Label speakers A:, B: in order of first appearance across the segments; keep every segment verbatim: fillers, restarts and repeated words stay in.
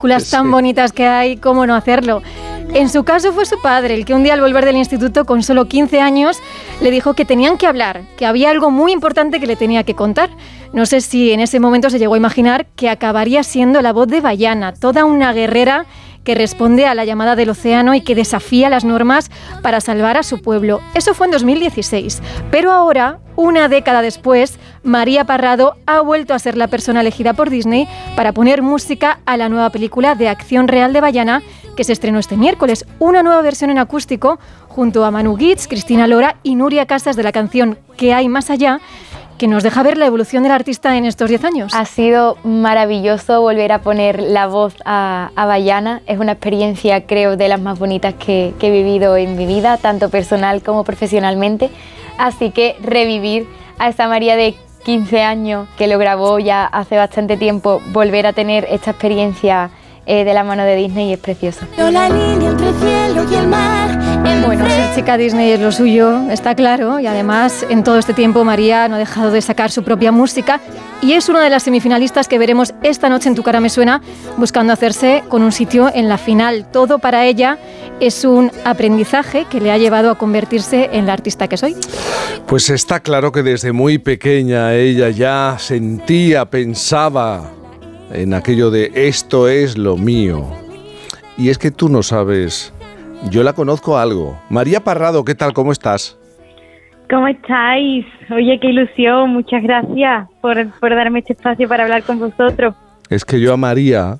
A: películas tan
B: Sí.
A: bonitas que hay, ¿cómo no hacerlo? En su caso fue su padre, el que un día al volver del instituto con solo quince años le dijo que tenían que hablar, que había algo muy importante que le tenía que contar. No sé si en ese momento se llegó a imaginar que acabaría siendo la voz de Bayana, toda una guerrera que responde a la llamada del océano y que desafía las normas para salvar a su pueblo. Eso fue en dos mil dieciséis. Pero ahora, una década después, María Parrado ha vuelto a ser la persona elegida por Disney para poner música a la nueva película de acción real de Bayana, que se estrenó este miércoles. Una nueva versión en acústico junto a Manu Guitz, Cristina Lora y Nuria Casas de la canción ¿Qué hay más allá?, que nos deja ver la evolución del artista en estos diez años.
C: Ha sido maravilloso volver a poner la voz a, a Bayana. Es una experiencia, creo, de las más bonitas que, que he vivido en mi vida, tanto personal como profesionalmente. Así que revivir a esa María de quince años que lo grabó ya hace bastante tiempo, volver a tener esta experiencia eh, de la mano de Disney es precioso.
D: La línea entre el cielo y el mar.
A: Bueno, ser chica Disney es lo suyo, está claro, y además en todo este tiempo María no ha dejado de sacar su propia música y es una de las semifinalistas que veremos esta noche en Tu cara me suena, buscando hacerse con un sitio en la final. Todo para ella es un aprendizaje que le ha llevado a convertirse en la artista que soy.
B: Pues está claro que desde muy pequeña ella ya sentía, pensaba en aquello de esto es lo mío. Y es que tú no sabes... Yo la conozco algo. María Parrado, ¿qué tal? ¿Cómo estás?
E: ¿Cómo estáis? Oye, qué ilusión. Muchas gracias por, por darme este espacio para hablar con vosotros.
B: Es que yo a María,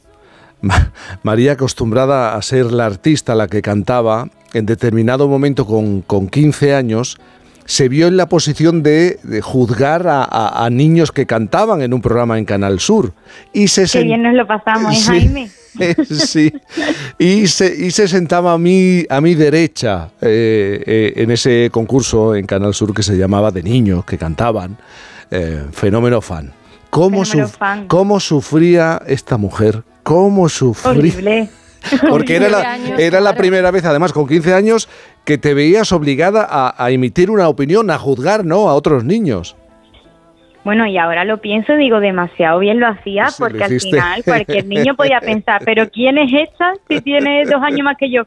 B: María acostumbrada a ser la artista, la que cantaba, en determinado momento con, con quince años, se vio en la posición de, de juzgar a, a, a niños que cantaban en un programa en Canal Sur. Y se
E: Qué
B: sen...
E: bien nos lo pasamos, ¿eh,
B: sí,
E: Jaime?
B: sí, y se, y se sentaba a mi, a mi derecha eh, eh, en ese concurso en Canal Sur que se llamaba De Niños, que cantaban, eh, Fenómeno Fan. ¿Cómo,
E: Fenómeno
B: suf-
E: fan.
B: ¿Cómo sufría esta mujer? ¿Cómo sufría?
E: Horrible.
B: Porque era la,
A: años,
B: era la
A: claro.
B: primera vez, además, con quince años, que te veías obligada a, a emitir una opinión, a juzgar, ¿no?, a otros niños.
E: Bueno, y ahora lo pienso, digo, demasiado bien lo hacía,
B: Sí,
E: porque
B: lo
E: al
B: hiciste.
E: final cualquier niño podía pensar, pero ¿quién es esta si tiene dos años más que yo?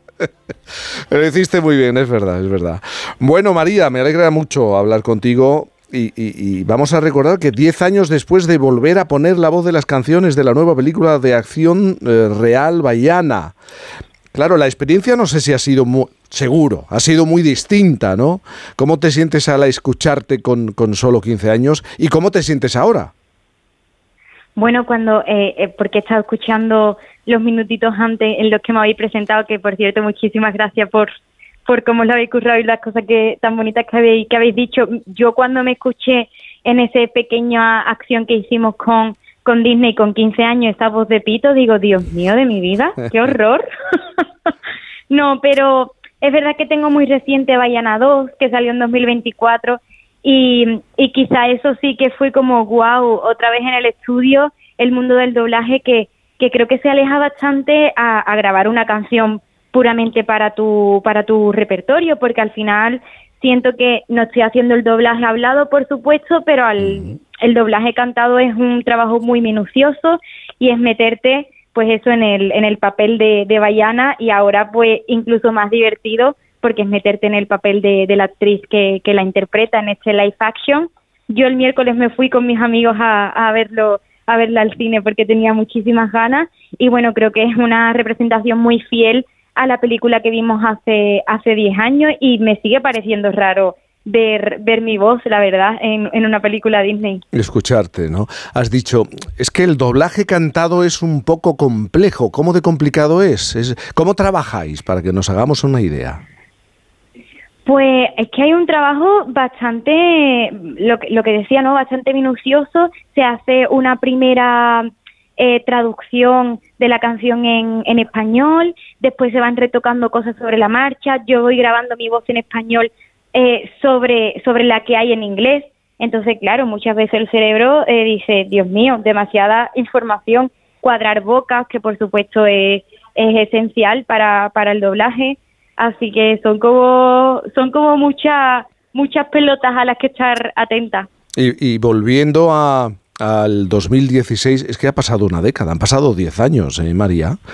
B: Lo hiciste muy bien, es verdad, es verdad. Bueno, María, me alegra mucho hablar contigo y, y, y vamos a recordar que diez años después de volver a poner la voz de las canciones de la nueva película de acción eh, real Bayana. Claro, la experiencia no sé si ha sido muy... Seguro, ha sido muy distinta, ¿no? ¿Cómo te sientes al escucharte con, con solo quince años y cómo te sientes ahora?
E: Bueno, cuando, eh, eh, porque he estado escuchando los minutitos antes en los que me habéis presentado, que por cierto, muchísimas gracias por, por cómo lo habéis currado y las cosas que tan bonitas que habéis, que habéis dicho. Yo cuando me escuché en esa pequeña acción que hicimos con, con Disney con quince años, esa voz de pito, digo, Dios mío de mi vida, qué horror. No, pero es verdad que tengo muy reciente Bayana dos, que salió en dos mil veinticuatro, y, y quizá eso sí que fue como wow, otra vez en el estudio, el mundo del doblaje que, que creo que se aleja bastante a, a grabar una canción puramente para tu, para tu repertorio, porque al final siento que no estoy haciendo el doblaje hablado, por supuesto, pero al, el doblaje cantado es un trabajo muy minucioso y es meterte pues eso en el en el papel de, de Bayana, y ahora pues incluso más divertido porque es meterte en el papel de, de la actriz que, que la interpreta en este live action. Yo el miércoles me fui con mis amigos a, a verlo a verla al cine porque tenía muchísimas ganas, y bueno, creo que es una representación muy fiel a la película que vimos hace hace diez años, y me sigue pareciendo raro ver, ver mi voz, la verdad, en, en una película Disney.
B: Escucharte, ¿no? Has dicho, es que el doblaje cantado es un poco complejo. ¿Cómo de complicado es? es ¿Cómo trabajáis para que nos hagamos una idea?
E: Pues es que hay un trabajo bastante, lo que, lo que decía, ¿no? Bastante minucioso. Se hace una primera eh, traducción de la canción en, en español, después se van retocando cosas sobre la marcha. Yo voy grabando mi voz en español eh, sobre, sobre la que hay en inglés. Entonces, claro, muchas veces el cerebro eh, dice, Dios mío, demasiada información. Cuadrar bocas, que por supuesto es, es esencial para, para el doblaje. Así que son como son como muchas muchas pelotas a las que estar atentas.
B: Y, y volviendo a, al dos mil dieciséis, es que ha pasado una década, han pasado diez años, ¿eh, María?